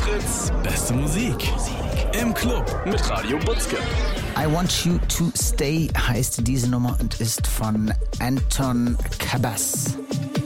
Fritz, beste Musik. Im Club mit Radio Butzke. I Want You to Stay heißt diese Nummer und ist von Anton Cabas.